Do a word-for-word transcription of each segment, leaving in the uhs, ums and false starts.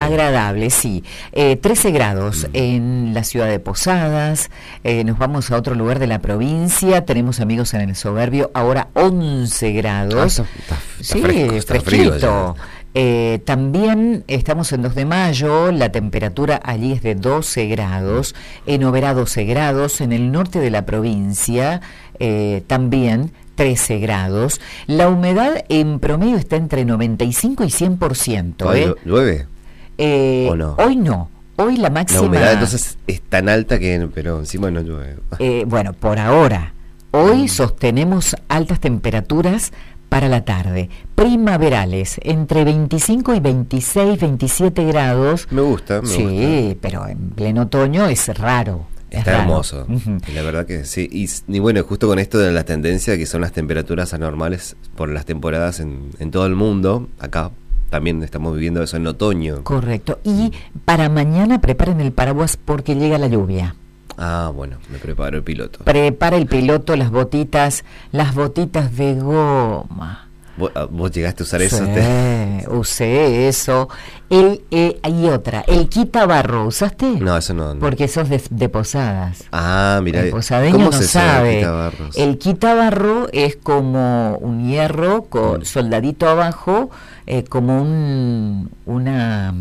Agradable, sí. Eh, trece grados mm. en la ciudad de Posadas. Eh, nos vamos a otro lugar de la provincia. Tenemos amigos en el Soberbio. Ahora once grados. Ah, está, está, está sí, fresco, está fresquito. frío eh, también estamos en dos de mayo. La temperatura allí es de doce grados. En Oberá doce grados. En el norte de la provincia eh, también trece grados. La humedad en promedio está entre noventa y cinco y cien por ciento. ¿eh? ¿Llueve? Eh, ¿O no? Hoy no. Hoy la máxima... La humedad entonces es tan alta que... Pero encima no llueve. Eh, bueno, por ahora. Hoy mm. sostenemos altas temperaturas para la tarde. Primaverales, entre veinticinco y veintiséis, veintisiete grados. Me gusta, me sí, gusta. Sí, pero en pleno otoño es raro. Está hermoso, uh-huh. La verdad que sí. Y, y bueno, justo con esto de la tendencia que son las temperaturas anormales por las temporadas en, en todo el mundo, acá también estamos viviendo eso en otoño. Correcto. Y para mañana preparen el paraguas porque llega la lluvia. Ah, bueno, me preparo el piloto. Prepara el piloto, las botitas, las botitas de goma. ¿Vos, vos llegaste a usar sí, eso? Sí, usé eso. El, eh, hay otra, el quitabarro, ¿usaste? No, eso no. no. Porque sos de, de Posadas. Ah, mira. El posadeño ¿Cómo no se sabe. Quitabarros? El quitabarro es como un hierro con mm. soldadito abajo, eh, como un una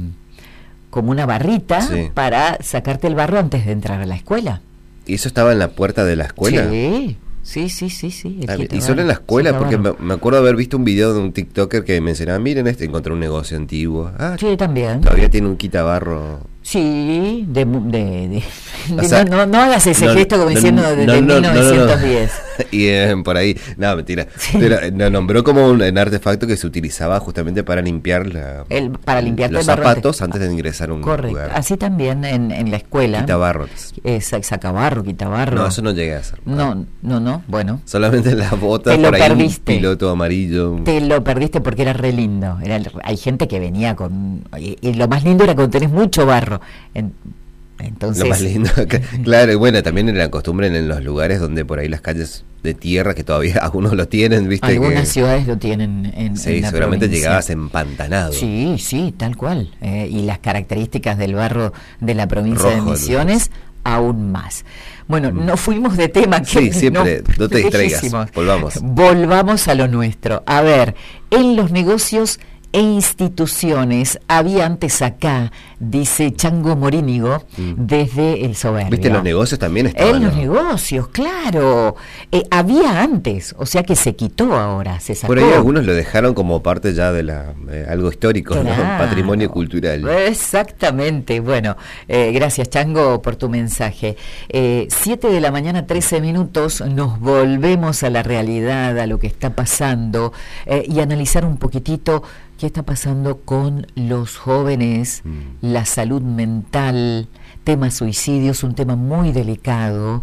como una barrita sí. para sacarte el barro antes de entrar a la escuela. ¿Y eso estaba en la puerta de la escuela? Sí. Sí, sí, sí, sí. Ah, y solo en la escuela, porque me, me acuerdo haber visto un video de un TikToker que mencionaba, miren este, encontré un negocio antiguo. Ah, sí, también. Todavía tiene un quitabarro. Sí, de, de, de, de sea, no, no, no hagas ese no, gesto como no, diciendo de, no, de no, mil novecientos diez. No, no. Y eh, por ahí, no, mentira. Sí. Pero no, nombró como un, un artefacto que se utilizaba justamente para limpiar la, el, para limpiar los zapatos antes de ingresar a un correcto. lugar. Así también en, en la escuela. Quitabarros. Eh, sacabarro, quitabarro. No, eso no llegué a hacer. No, no, no, no bueno. Solamente las botas, Te por lo ahí perdiste. Un piloto amarillo. Te lo perdiste porque era re lindo. Era, hay gente que venía con... Y, y lo más lindo era cuando tenés mucho barro. En, Entonces, lo más lindo, claro, y bueno, también era la costumbre en los lugares donde por ahí las calles de tierra, que todavía algunos lo tienen, ¿viste? Algunas que, ciudades lo tienen en, sí, en la seguramente provincia. Llegabas empantanado. Sí, sí, tal cual. Eh, y las características del barro de la provincia Rojo, de Misiones, ¿no? Aún más. Bueno, mm. nos fuimos de tema. Que sí, siempre, no, no te distraigas, volvamos. Volvamos a lo nuestro. A ver, en los negocios e instituciones había antes acá, dice Chango Morínigo, mm. desde el Soberbio. ¿Viste? Los negocios también estaban. En los ¿no? negocios, claro. Eh, había antes, o sea que se quitó ahora, se sacó. Por ahí algunos lo dejaron como parte ya de la eh, algo histórico, claro. ¿no? Patrimonio cultural. Exactamente. Bueno, eh, gracias Chango por tu mensaje. Eh, siete de la mañana, trece minutos, nos volvemos a la realidad, a lo que está pasando eh, y analizar un poquitito qué está pasando con los jóvenes, mm. la salud mental, tema suicidios, un tema muy delicado,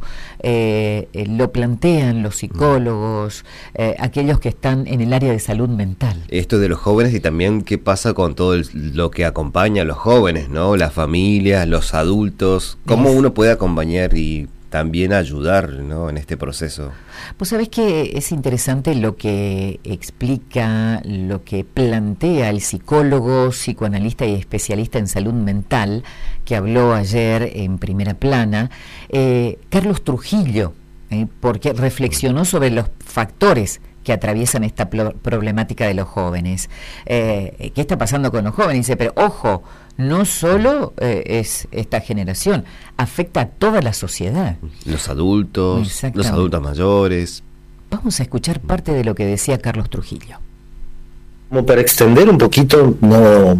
eh, eh, lo plantean los psicólogos, eh, aquellos que están en el área de salud mental. Esto de los jóvenes y también qué pasa con todo el, lo que acompaña a los jóvenes, ¿no? Las familias, los adultos, cómo es. uno puede acompañar y también ayudar, ¿no? En este proceso. Pues sabés que es interesante lo que explica, lo que plantea el psicólogo, psicoanalista y especialista en salud mental, que habló ayer en Primera Plana, eh, Carlos Trujillo, eh, porque reflexionó sobre los factores que atraviesan esta pl- problemática de los jóvenes. Eh, ¿Qué está pasando con los jóvenes? Dice, pero ojo, no solo eh, es esta generación, afecta a toda la sociedad. Los adultos, los adultos mayores. Vamos a escuchar parte de lo que decía Carlos Trujillo. Como para extender un poquito, no,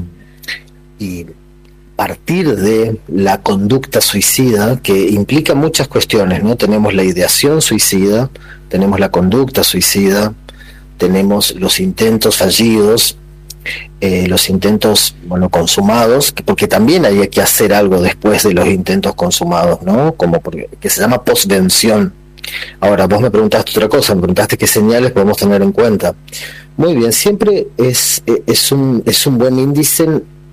y partir de la conducta suicida, que implica muchas cuestiones, ¿no? Tenemos la ideación suicida, tenemos la conducta suicida, tenemos los intentos fallidos, eh, los intentos, bueno, consumados, que porque también hay que hacer algo después de los intentos consumados, ¿no? Como porque, que se llama postvención. Ahora, vos me preguntaste otra cosa, me preguntaste qué señales podemos tener en cuenta. Muy bien, siempre es, es un, es un buen índice,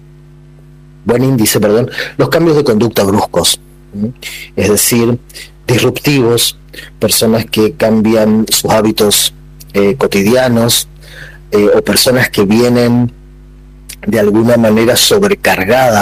buen índice, perdón, los cambios de conducta bruscos, ¿sí? Es decir, disruptivos, personas que cambian sus hábitos eh, cotidianos, eh, o personas que vienen de alguna manera sobrecargadas